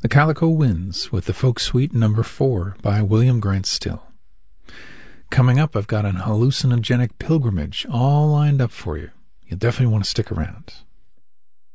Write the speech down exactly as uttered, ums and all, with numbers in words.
The Calico Winds with the Folk Suite number four by William Grant Still. Coming up, I've got an hallucinogenic pilgrimage all lined up for you. You'll definitely want to stick around.